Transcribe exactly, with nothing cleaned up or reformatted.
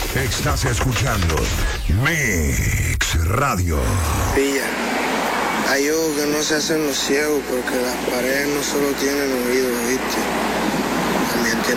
Estás escuchando Mix Radio. Pilla, hay ojos que no se hacen los ciegos porque las paredes no solo tienen oídos, ¿viste?